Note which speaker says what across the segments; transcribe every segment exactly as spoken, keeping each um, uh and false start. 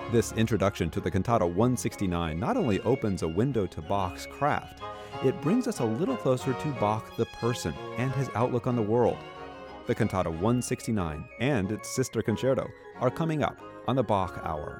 Speaker 1: This introduction to the Cantata one sixty-nine not only opens a window to Bach's craft, it brings us a little closer to Bach the person and his outlook on the world. The Cantata one sixty-nine and its sister concerto are coming up on the Bach Hour.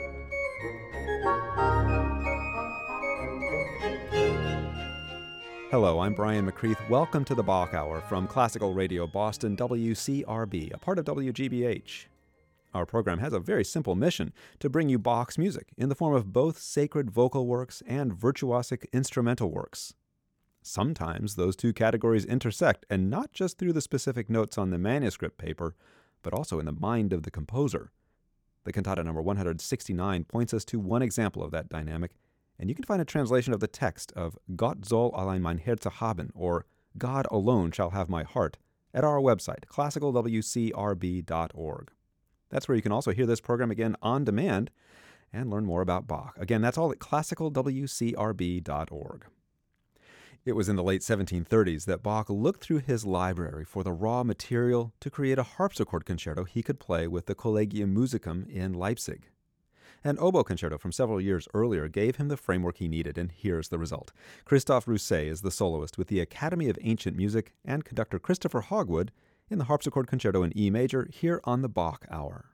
Speaker 1: Hello, I'm Brian McCreath. Welcome to the Bach Hour from Classical Radio Boston, W C R B, a part of W G B H. Our program has a very simple mission to bring you Bach's music in the form of both sacred vocal works and virtuosic instrumental works. Sometimes those two categories intersect, and not just through the specific notes on the manuscript paper, but also in the mind of the composer. The Cantata number one sixty-nine points us to one example of that dynamic, and you can find a translation of the text of Gott soll allein mein Herz haben, or God alone shall have my heart, at our website, classical w c r b dot org. That's where you can also hear this program again on demand and learn more about Bach. Again, that's all at classical w c r b dot org. It was in the late seventeen thirties that Bach looked through his library for the raw material to create a harpsichord concerto he could play with the Collegium Musicum in Leipzig. An oboe concerto from several years earlier gave him the framework he needed, and here's the result. Christophe Rousset is the soloist with the Academy of Ancient Music and conductor Christopher Hogwood in the harpsichord concerto in E major here on the Bach Hour.